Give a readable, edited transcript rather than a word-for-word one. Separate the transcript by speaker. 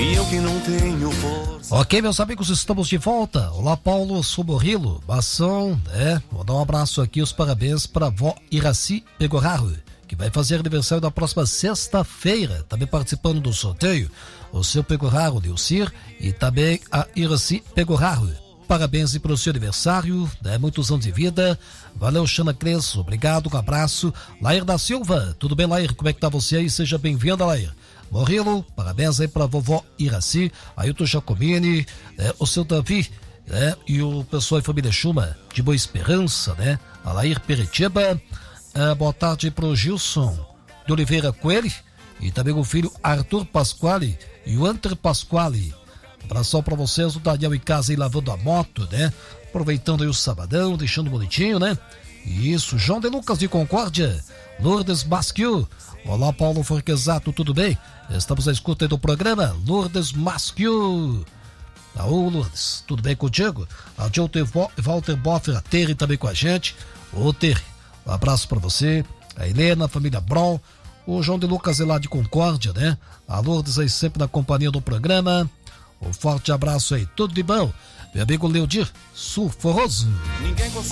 Speaker 1: E eu que não tenho força.
Speaker 2: Ok, meus amigos, estamos de volta. Olá, Paulo Soborrilo, Mação, vou dar um abraço aqui, os parabéns para a vó Iraci Pegoraro, que vai fazer aniversário na próxima sexta-feira, também participando do sorteio, o seu Pegoraro, Dilcir, e também a Iraci Pegoraro. Parabéns para o seu aniversário, muitos anos de vida. Valeu, Chama Cresço, obrigado, um abraço. Lair da Silva, tudo bem, Lair? Como é que tá você aí? Seja bem-vinda, Lair. Morrilo, parabéns aí pra vovó Iraci, Ailton Jacomini, o seu Davi, e o pessoal da família Chuma, de Boa Esperança, a Lair Peretiba, boa tarde pro Gilson de Oliveira Coelho, e também o filho Arthur Pasquale e o Anter Pasquale. Abração pra vocês, o Daniel em casa aí lavando a moto, aproveitando aí o sabadão, deixando bonitinho, Isso, João de Lucas de Concórdia, Lourdes Masquio. Olá, Paulo Forquesato, tudo bem? Estamos à escuta aí do programa Lourdes Masquio. Ô, Lourdes, tudo bem contigo? A Walter Boffer, a Terry também com a gente. Ô, Terry, um abraço pra você. A Helena, a família Bron. O João de Lucas é lá de Concórdia, A Lourdes aí sempre na companhia do programa. Um forte abraço aí, tudo de bom. Meu amigo Leodir Sulforoso.
Speaker 1: Ninguém consegue